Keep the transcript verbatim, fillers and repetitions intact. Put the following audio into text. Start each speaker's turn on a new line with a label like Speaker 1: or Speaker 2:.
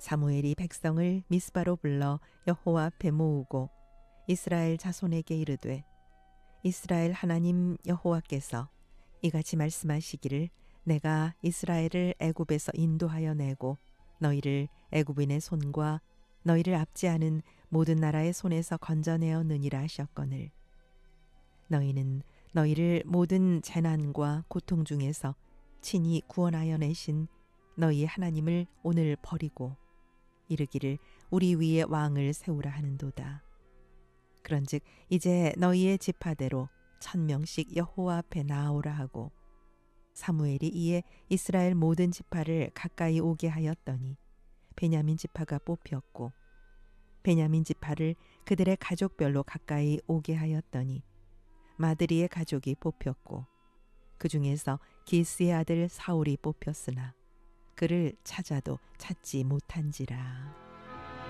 Speaker 1: 사무엘이 백성을 미스바로 불러 여호와 앞에 모으고 이스라엘 자손에게 이르되 이스라엘 하나님 여호와께서 이같이 말씀하시기를 내가 이스라엘을 애굽에서 인도하여 내고 너희를 애굽인의 손과 너희를 압제하는 모든 나라의 손에서 건져내었느니라 하셨거늘 너희는 너희를 모든 재난과 고통 중에서 친히 구원하여 내신 너희의 하나님을 오늘 버리고 이르기를 우리 위에 왕을 세우라 하는도다. 그런즉 이제 너희의 지파대로 천 명씩 여호와 앞에 나아오라 하고 사무엘이 이에 이스라엘 모든 지파를 가까이 오게 하였더니 베냐민 지파가 뽑혔고 베냐민 지파를 그들의 가족별로 가까이 오게 하였더니 마드리의 가족이 뽑혔고 그 중에서 기스의 아들 사울이 뽑혔으나 그를 찾아도 찾지 못한지라.